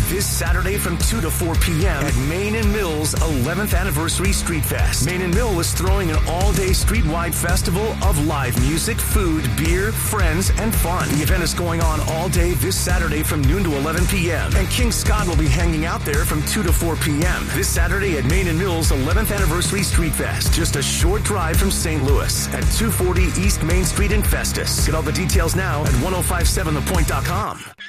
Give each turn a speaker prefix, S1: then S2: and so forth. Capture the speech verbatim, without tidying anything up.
S1: this Saturday from two to four p.m. at Main and Mill's eleventh Anniversary Street Fest. Main and Mill is throwing an all-day street-wide festival of live music, food, beer, friends, and fun. The event is going on all day this Saturday from noon to eleven p.m. And King Scott will be hanging out there from two to four p.m. this Saturday at Main and Mill's eleventh Anniversary Street Fest. Just a short drive from Saint Louis at two forty East Main Street in Festus. Get all the details now at ten fifty-seven the point dot com.